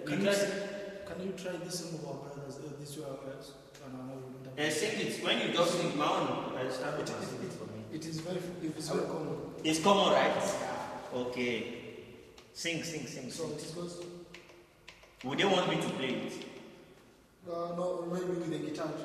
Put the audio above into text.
Can you try this song of our brothers? This way, sing it. When you just sing, my own, I start with singing for me. It is very common. It's common, right? Okay. Sing. So it goes. Would they want me to play it? No, maybe with the guitar.